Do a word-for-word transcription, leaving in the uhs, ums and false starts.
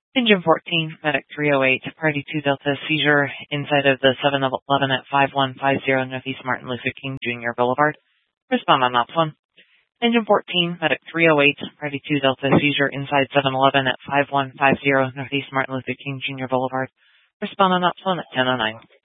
Engine fourteen, Medic three oh eight, Party two Delta, seizure inside of the seven eleven at five one five zero Northeast Martin Luther King Junior Boulevard. Respond on ops one. Engine fourteen, Medic three oh eight, Party two Delta, seizure inside seven eleven at five one five zero Northeast Martin Luther King Junior Boulevard. Respond on ops one at ten oh nine.